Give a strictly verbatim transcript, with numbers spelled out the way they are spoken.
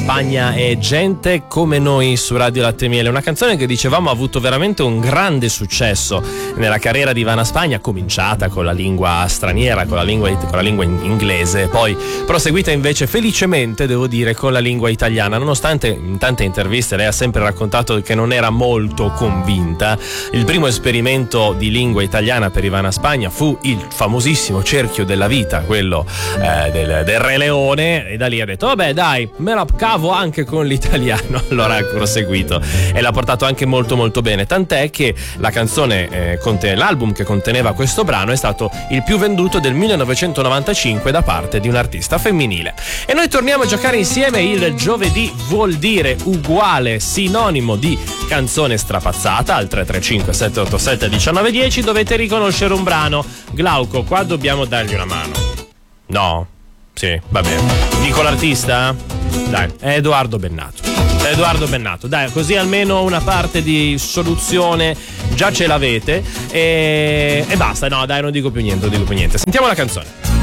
Spagna e gente come noi su Radio Latte e Miele, una canzone che dicevamo ha avuto veramente un grande successo nella carriera di Ivana Spagna, cominciata con la lingua straniera, con la lingua, con la lingua inglese, poi proseguita invece felicemente, devo dire, con la lingua italiana, nonostante in tante interviste lei ha sempre raccontato che non era molto convinta. Il primo esperimento di lingua italiana per Ivana Spagna fu il famosissimo Cerchio della Vita, quello eh, del, del Re Leone, e da lì ha detto vabbè dai, me la cavo anche con l'italiano. Allora ha proseguito e l'ha portato anche molto molto bene, tant'è che la canzone eh, conten- l'album che conteneva questo brano è stato il più venduto del millenovecentonovantacinque da parte di un artista femminile. E noi torniamo a giocare insieme. Il giovedì vuol dire uguale, sinonimo di canzone strapazzata, al tre tre cinque sette otto sette uno nove uno zero. Dovete riconoscere un brano. Glauco, qua dobbiamo dargli una mano. No? Sì, va bene. Dico l'artista? Dai, è Edoardo Bennato. È Edoardo Bennato, dai, così almeno una parte di soluzione già ce l'avete. E, e basta, no, dai, non dico più niente, non dico più niente. Sentiamo la canzone.